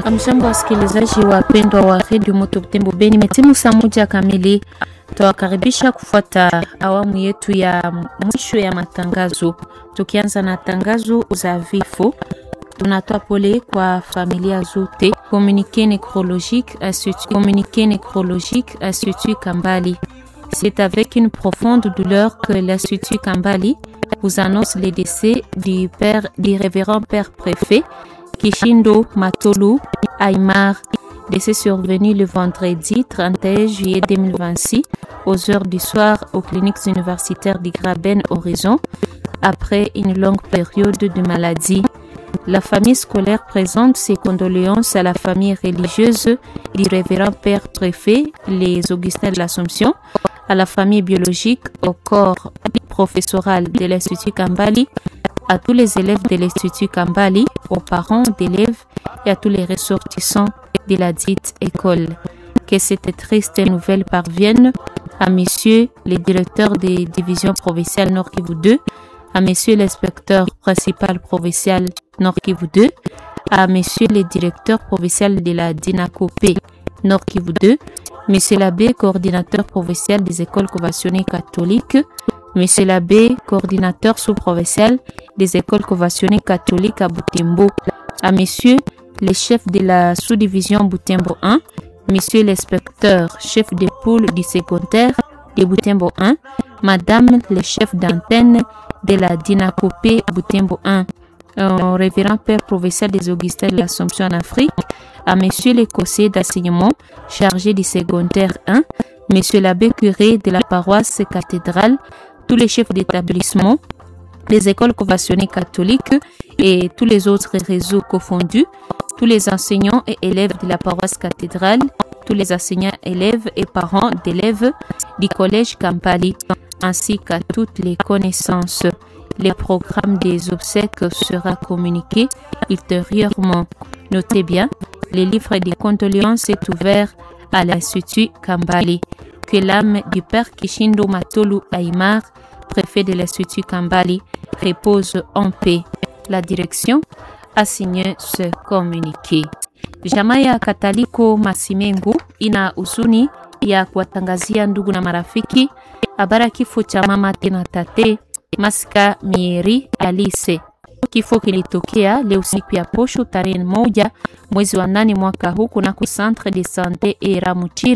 Amjambo wasikilizaji wapendwa wa Radio Moto Butembo Beni, metimu saa moja kamili. Tuwakaribisha kufuata awamu yetu ya mwisho ya matangazo. Tukianza na tangazo za vifo, tunatoa pole kwa familia zote. Communiqué nécrologique Institut Kambali. C'est avec une profonde douleur que l'Institut Kambali vous annonce le décès du révérend père préfet Kishindo Matolu Aymar, décès survenu le vendredi 31 juillet 2026 aux heures du soir aux cliniques universitaires du Graben Horizon après une longue période de maladie. La famille scolaire présente ses condoléances à la famille religieuse du révérend père préfet, les Augustins de l'Assomption, à la famille biologique, au corps professoral de l'Institut Kambali, à tous les élèves de l'Institut Kambali, aux parents d'élèves et à tous les ressortissants de la dite école. Que cette triste nouvelle parvienne à messieurs les directeurs des divisions provinciales Nord Kivu 2, à messieurs l'inspecteur principal provincial Nord Kivu 2, à messieurs les directeurs provinciaux de la DINACOP Nord Kivu 2, monsieur l'abbé coordinateur provincial des écoles conventionnées catholiques, monsieur l'abbé coordinateur sous-provincial des écoles conventionnées catholiques à Butembo, à monsieur les chefs de la sous-division Butembo 1, monsieur l'inspecteur chef de poule du secondaire de Butembo 1, madame le chef d'antenne de la DINACOP Butembo 1, révérend père provincial des Augustins de l'Assomption en Afrique, à monsieur le conseiller d'enseignement chargé du secondaire 1, monsieur l'abbé curé de la paroisse cathédrale, tous les chefs d'établissement, les écoles conventionnées catholiques et tous les autres réseaux confondus, tous les enseignants et élèves de la paroisse cathédrale, tous les enseignants, élèves et parents d'élèves du collège Kampali, ainsi qu'à toutes les connaissances. Le programme des obsèques sera communiqué ultérieurement. Notez bien, le livre des condoléances est ouvert à l'Institut Kambali. Que l'âme du père Kishindo Matolu Aymar, préfet de l'Institut Kambali, repose en paix. La direction a signé ce communiqué. Jamaa ya Kataliko Masimengu ina huzuni ya kuwatangazia ndugu na marafiki habari kifo cha mama tena tate Masika Mieri Alice. Kifo kilitokea leo siku ya posho tarehe 1 mwezi wa 8 mwaka huu kunako Centre de Santé Era Muchiri